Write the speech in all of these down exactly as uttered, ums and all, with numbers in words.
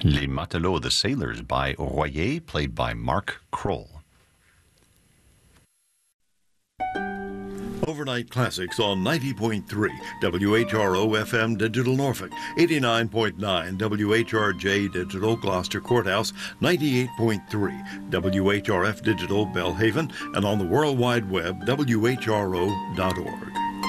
Les Matelots, the Sailors by Royer, played by Mark Kroll. Overnight Classics on ninety point three W H R O F M Digital Norfolk, eighty-nine point nine W H R J Digital Gloucester Courthouse, ninety-eight point three W H R F Digital Belhaven, and on the World Wide Web, W H R O dot org.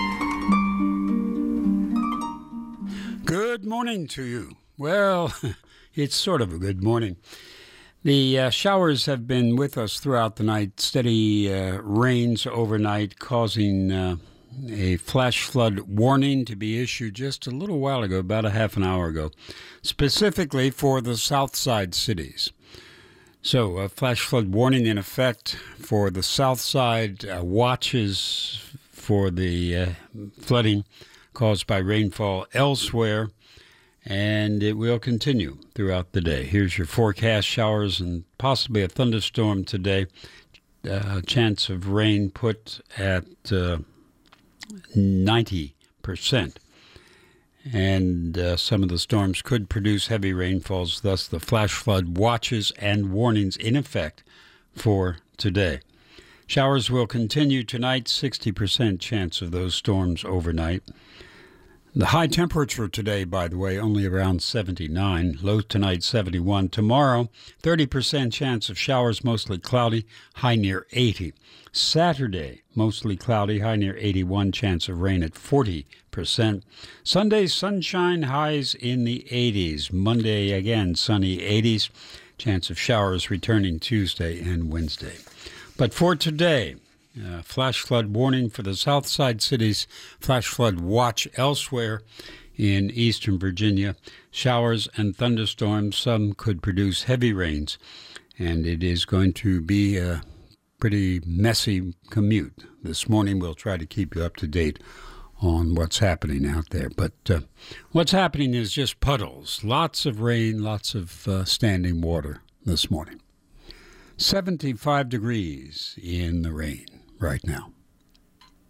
Good morning to you. Well, it's sort of a good morning. The uh, showers have been with us throughout the night. Steady uh, rains overnight causing uh, a flash flood warning to be issued just a little while ago, about a half an hour ago, specifically for the south side cities. So a flash flood warning in effect for the south side, uh, watches for the uh, flooding caused by rainfall elsewhere. And it will continue throughout the day. Here's your forecast: showers and possibly a thunderstorm today. Uh, chance of rain put at uh, ninety percent. And uh, some of the storms could produce heavy rainfalls, thus the flash flood watches and warnings in effect for today. Showers will continue tonight, sixty percent chance of those storms overnight. The high temperature today, by the way, only around seventy-nine. Low tonight, seventy-one. Tomorrow, thirty percent chance of showers, mostly cloudy, high near eighty. Saturday, mostly cloudy, high near eighty-one. Chance of rain at forty percent. Sunday, sunshine, highs in the eighties. Monday, again, sunny eighties. Chance of showers returning Tuesday and Wednesday. But for today, Uh, flash flood warning for the south side cities, flash flood watch elsewhere in eastern Virginia. Showers and thunderstorms, some could produce heavy rains, and it is going to be a pretty messy commute. This morning we'll try to keep you up to date on what's happening out there. But uh, what's happening is just puddles, lots of rain, lots of uh, standing water this morning. seventy-five degrees in the rain right now.